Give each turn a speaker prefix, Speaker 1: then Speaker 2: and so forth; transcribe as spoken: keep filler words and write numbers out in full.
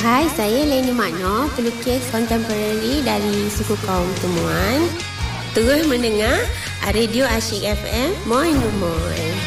Speaker 1: Hai, saya Leni Makno, pelukis kontemporari dari suku kaum Temuan. Terus mendengar Radio Asyik F M, Moi Numoy.